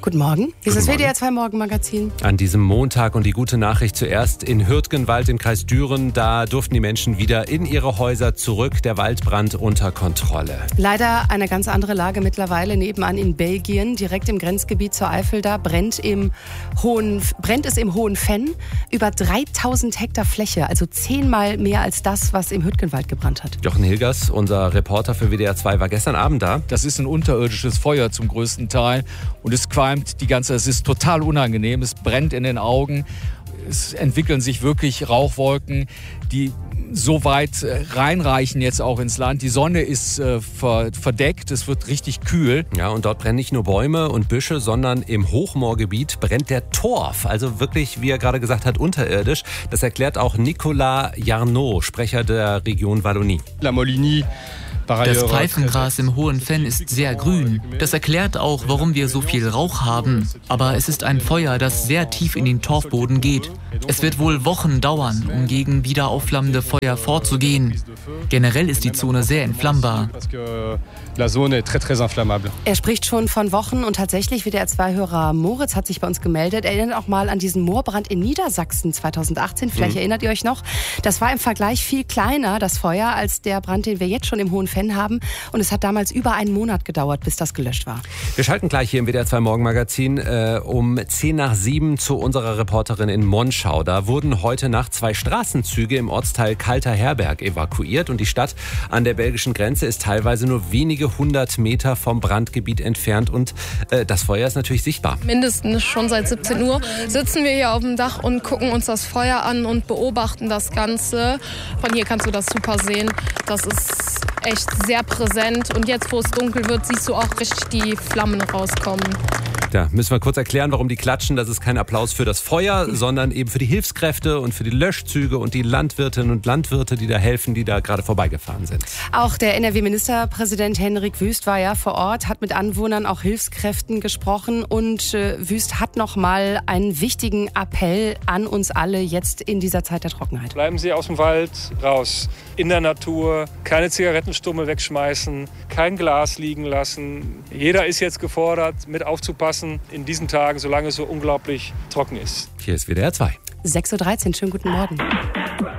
Guten Morgen. Hier ist das WDR 2 Morgenmagazin. An diesem Montag und die gute Nachricht zuerst in Hürtgenwald im Kreis Düren. Da durften die Menschen wieder in ihre Häuser zurück. Der Waldbrand unter Kontrolle. Leider eine ganz andere Lage mittlerweile nebenan in Belgien. Direkt im Grenzgebiet zur Eifel da brennt es im Hohen Venn. Über 3000 Hektar Fläche, also 10-mal mehr als das, was im Hürtgenwald gebrannt hat. Jochen Hilgers, unser Reporter für WDR 2, war gestern Abend da. Das ist ein unterirdisches Feuer zum größten Teil und es qualmt es ist total unangenehm, es brennt in den Augen, es entwickeln sich wirklich Rauchwolken, die so weit reinreichen jetzt auch ins Land. Die Sonne ist verdeckt, es wird richtig kühl. Ja, und dort brennen nicht nur Bäume und Büsche, sondern im Hochmoorgebiet brennt der Torf. Also wirklich, wie er gerade gesagt hat, unterirdisch. Das erklärt auch Nicolas Jarnot, Sprecher der Region Wallonie. Das Pfeifengras im Hohen Venn ist sehr grün. Das erklärt auch, warum wir so viel Rauch haben. Aber es ist ein Feuer, das sehr tief in den Torfboden geht. Es wird wohl Wochen dauern, um gegen wieder aufflammende Feuer vorzugehen. Generell ist die Zone sehr entflammbar. Er spricht schon von Wochen und tatsächlich, WDR 2-Hörer Moritz hat sich bei uns gemeldet. Er erinnert auch mal an diesen Moorbrand in Niedersachsen 2018. Vielleicht erinnert ihr euch noch. Das war im Vergleich viel kleiner, das Feuer, als der Brand, den wir jetzt schon im Hohen Venn haben. Und es hat damals über einen Monat gedauert, bis das gelöscht war. Wir schalten gleich hier im WDR 2 Morgenmagazin um 6:50 zu unserer Reporterin in Monschau. Da wurden heute Nacht 2 Straßenzüge im Ortsteil Kalter Herberg evakuiert. Und die Stadt an der belgischen Grenze ist teilweise nur wenige 100 Meter vom Brandgebiet entfernt. Und das Feuer ist natürlich sichtbar. Mindestens schon seit 17 Uhr sitzen wir hier auf dem Dach und gucken uns das Feuer an und beobachten das Ganze. Von hier kannst du das super sehen. Das ist echt sehr präsent. Und jetzt, wo es dunkel wird, siehst du auch richtig die Flammen rauskommen. Da müssen wir kurz erklären, warum die klatschen. Das ist kein Applaus für das Feuer, sondern eben für die Hilfskräfte und für die Löschzüge und die Landwirtinnen und Landwirte, die da helfen, die da gerade vorbeigefahren sind. Auch der NRW-Ministerpräsident Henrik Wüst war ja vor Ort, hat mit Anwohnern, auch Hilfskräften gesprochen und Wüst hat noch mal einen wichtigen Appell an uns alle jetzt in dieser Zeit der Trockenheit. Bleiben Sie aus dem Wald raus, in der Natur, keine Zigarettenstummel wegschmeißen, kein Glas liegen lassen. Jeder ist jetzt gefordert, mit aufzupassen in diesen Tagen, solange es so unglaublich trocken ist. Hier ist WDR 2. 6:13 Uhr, schönen guten Morgen.